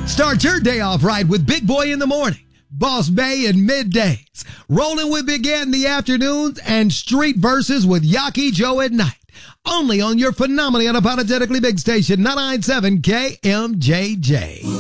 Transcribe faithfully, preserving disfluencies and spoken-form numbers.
Start your day off right with Big Boy in the morning, Boss Bay in middays, Rolling with Big Ant in the afternoons, and Street Verses with Yaki Joe at night. Only on your phenomenally unapologetically big station, ninety-nine point seven K M J J.